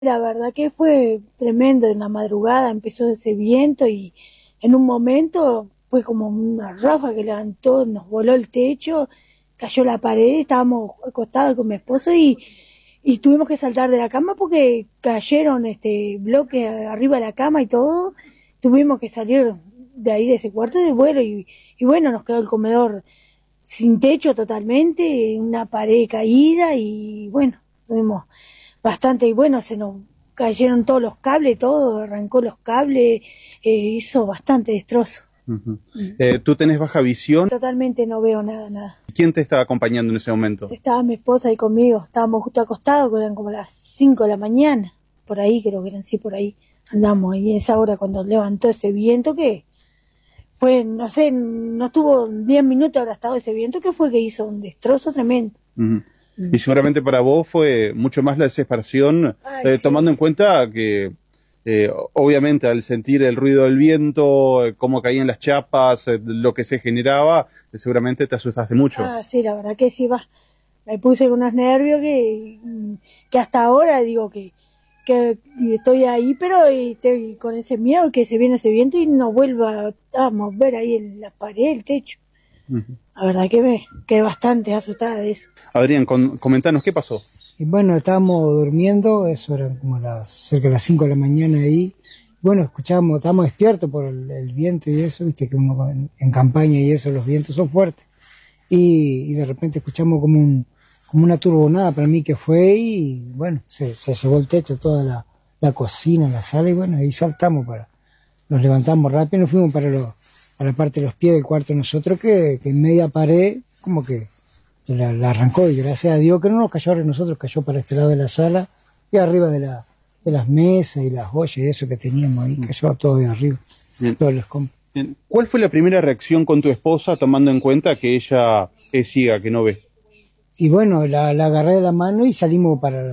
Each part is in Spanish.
La verdad que fue tremendo, en la madrugada empezó ese viento y en un momento fue como una ráfaga que levantó, nos voló el techo, cayó la pared, estábamos acostados con mi esposo y tuvimos que saltar de la cama porque cayeron bloques arriba de la cama y todo, tuvimos que salir de ahí de ese cuarto de vuelo y bueno, nos quedó el comedor sin techo totalmente, una pared caída y bueno, tuvimos bastante, y bueno, se nos cayeron todos los cables, todo, arrancó los cables, hizo bastante destrozo. Uh-huh. ¿Tú tenés baja visión? Totalmente no veo nada. ¿Quién te estaba acompañando en ese momento? Estaba mi esposa ahí conmigo, estábamos justo acostados, eran como las 5 de la mañana, por ahí creo que eran, sí, por ahí andamos, y esa hora cuando levantó ese viento que fue, no sé, no estuvo 10 minutos habrá estado ese viento que fue que hizo un destrozo tremendo. Uh-huh. Y seguramente para vos fue mucho más la desesperación, sí, tomando en cuenta que obviamente al sentir el ruido del viento, cómo caían las chapas, lo que se generaba, seguramente te asustaste mucho. Sí, la verdad que sí, me puse con unos nervios que hasta ahora digo que estoy ahí, pero estoy con ese miedo que se viene ese viento y no vuelva a mover ahí la pared, el techo. Uh-huh. La verdad que me quedé bastante asustada de eso. Adrián, comentanos, ¿qué pasó? Y bueno, estábamos durmiendo, eso era como cerca de las 5 de la mañana ahí. Bueno, estábamos despiertos por el viento y eso, viste que uno en campaña y eso, los vientos son fuertes. Y de repente escuchamos como una turbonada para mí que fue y bueno, se llevó el techo, toda la cocina, la sala y bueno, ahí saltamos nos levantamos rápido y nos fuimos para la parte de los pies del cuarto nosotros que en media pared como que la arrancó y gracias a Dios que no nos cayó a nosotros, cayó para este lado de la sala y arriba de las mesas y las ollas y eso que teníamos ahí, cayó todo de arriba. Todos los Bien. ¿Cuál fue la primera reacción con tu esposa tomando en cuenta que ella es ciega, que no ve? Y bueno, la agarré de la mano y salimos para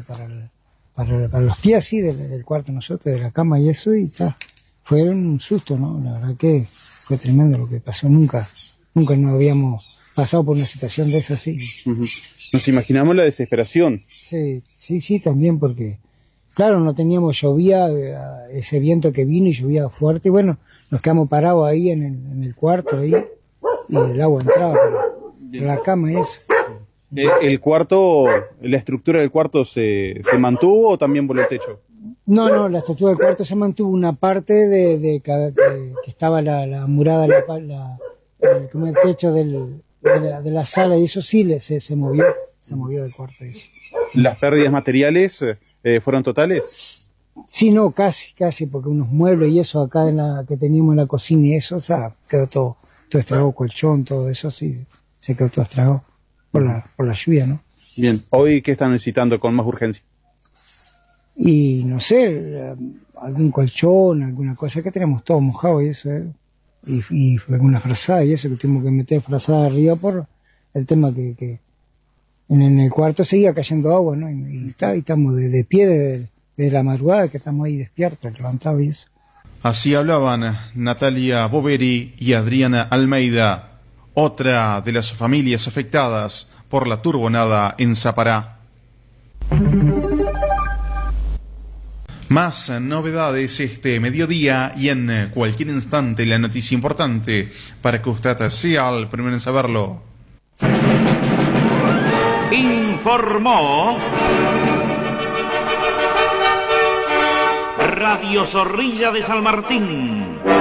los pies así del cuarto nosotros, de la cama y eso, y está. Fue un susto, ¿no? La verdad que fue tremendo lo que pasó. Nunca nos habíamos pasado por una situación de esa así. Uh-huh. Nos imaginamos la desesperación. Sí, también porque, claro, no teníamos, llovía, ese viento que vino y llovía fuerte, y bueno, nos quedamos parados ahí en el cuarto ahí, y el agua entraba por la cama y eso. ¿El cuarto, la estructura del cuarto se mantuvo o también voló el techo? No, la estructura del cuarto se mantuvo, una parte de que estaba la murada, como el techo de la sala y eso sí se movió del cuarto. Eso. ¿Las pérdidas materiales fueron totales? Sí, no, casi, porque unos muebles y eso acá que teníamos en la cocina y eso, o sea, quedó todo estragado, colchón, todo eso, sí, se quedó todo estragado por la lluvia, ¿no? Bien, ¿hoy qué están necesitando con más urgencia? Y no sé, algún colchón, alguna cosa, que tenemos todo mojado y eso, y alguna frazada y eso, que tuvimos que meter frazada arriba por el tema que en el cuarto seguía cayendo agua, ¿no? Y estamos de pie desde la madrugada, que estamos ahí despiertos, levantados y eso. Así hablaban Natalia Boveri y Adriana Almeida, otra de las familias afectadas por la turbonada en Sapará. Más novedades este mediodía y en cualquier instante la noticia importante para que usted sea el primero en saberlo. Informó Radio Zorrilla de San Martín.